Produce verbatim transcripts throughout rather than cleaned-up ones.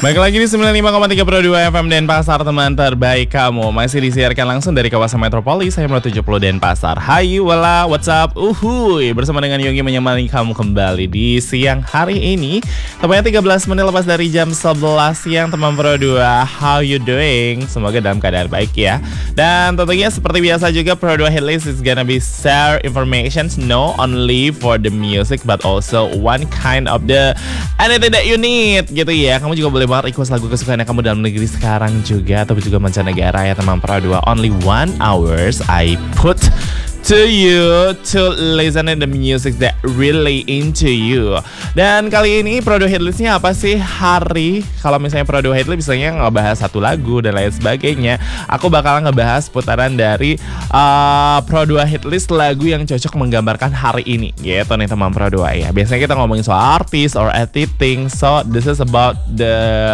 Baik lagi di sembilan puluh lima koma tiga Pro dua F M Denpasar, teman terbaik kamu. Masih disiarkan langsung dari kawasan metropolis. Saya Pro tujuh puluh Denpasar. Hai, wala, what's up? Uhuy, bersama dengan Yogi menyemani kamu kembali di siang hari ini. Tepatnya tiga belas menit lepas dari jam sebelas siang, teman Pro dua. How you doing? Semoga dalam keadaan baik ya. Dan tentunya seperti biasa juga Pro dua Hitlist is gonna be share information, no only for the music but also one kind of the anything that you need gitu ya. Kamu juga boleh banget request lagu kesukaan kamu dalam negeri sekarang juga atau juga mancanegara ya, teman Pro dua. Only one hours I put to you to listen to the music that really into you. Dan kali ini Pro dua Hitlistnya apa sih? Hari kalau misalnya Pro dua Hitlist biasanya ngebahas satu lagu dan lain sebagainya. Aku bakal ngebahas putaran dari uh, Pro dua Hitlist lagu yang cocok menggambarkan hari ini gitu nih, teman Pro dua ya. Biasanya kita ngomongin soal artis or anything. So this is about the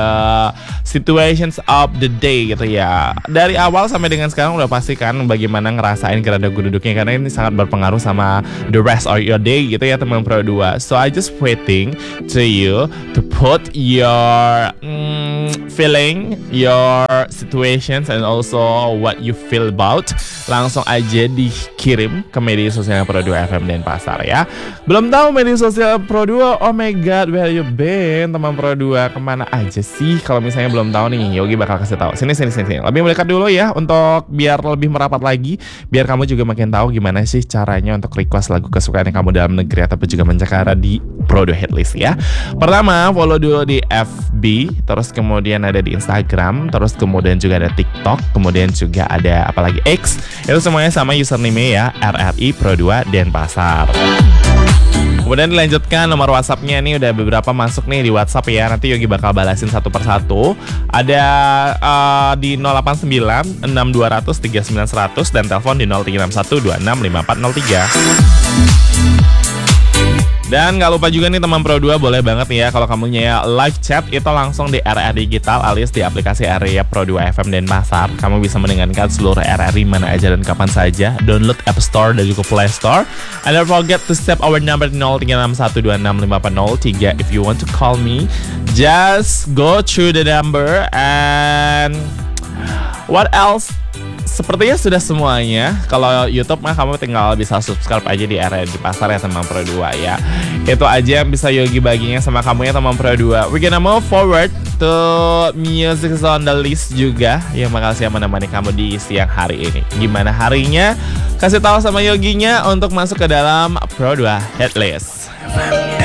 situations of the day gitu ya. Dari awal sampai dengan sekarang udah pasti kan bagaimana ngerasain gerada gududuknya, karena ini sangat berpengaruh sama the rest of your day gitu ya, teman Pro dua. So I just waiting to you to put your mm, feeling, your situations and also what you feel about. Langsung aja dikirim ke media sosial Pro dua F M Denpasar ya. Belum tahu media sosial Pro dua? Oh my god, where you been, teman Pro dua? Kemana aja sih? Kalau misalnya belum tahu nih, Yogi bakal kasih tahu. Sini sini sini. Lebih mendekat dulu ya, untuk biar lebih merapat lagi, biar kamu juga makin tahu gimana sih caranya untuk request lagu kesukaan kamu dalam negeri ataupun juga mancanegara di Pro dua Hitlist ya. Pertama, follow dulu di F B, terus kemudian ada di Instagram, terus kemudian juga ada TikTok, kemudian juga ada apalagi X. Itu semuanya sama username ya, R R I Pro dua Denpasar. Kemudian dilanjutkan nomor WhatsAppnya nih, udah beberapa masuk nih di WhatsApp ya. Nanti Yogi bakal balasin satu persatu. Ada uh, di nol delapan sembilan enam dua nol nol tiga sembilan satu nol nol dan telepon di nol tiga enam satu dua enam lima empat nol tiga. Dan gak lupa juga nih teman Pro dua, boleh banget nih ya kalau kamu punya live chat itu langsung di R R Digital alias di aplikasi Area Pro dua F M Denpasar. Kamu bisa mendengarkan seluruh R R I mana aja dan kapan saja. Download App Store dan juga Play Store. And don't forget to save our number nol tiga enam satu dua enam lima empat nol tiga. If you want to call me, just go through the number. And what else? Sepertinya sudah semuanya. Kalau YouTube mah kamu tinggal bisa subscribe aja di area di pasar ya, teman Pro dua ya. Itu aja yang bisa Yogi baginya sama kamu ya, teman Pro dua. We're gonna move forward to music on the list juga yang bakal siap menemani kamu di siang hari ini. Gimana harinya? Kasih tahu sama Yoginya untuk masuk ke dalam Pro dua Hitlist.